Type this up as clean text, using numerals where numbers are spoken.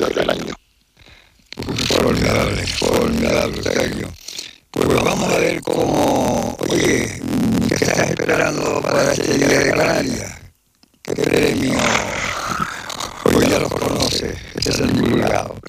del año. Formidable, Eustaquio. Pues vamos a ver cómo, oye, ¿qué estás esperando para este día de Canarias? ¿Qué premio? Pues ya los conoces, este es el divulgado.